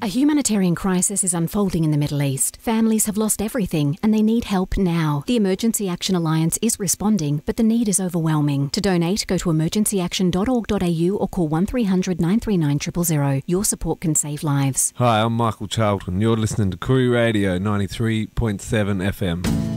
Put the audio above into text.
A humanitarian crisis is unfolding in the Middle East. Families have lost everything and they need help now. The Emergency Action Alliance is responding, but the need is overwhelming. To donate, go to emergencyaction.org.au or call 1300 939 000. Your support can save lives. Hi, I'm Michael Charlton. You're listening to Koori Radio 93.7 FM.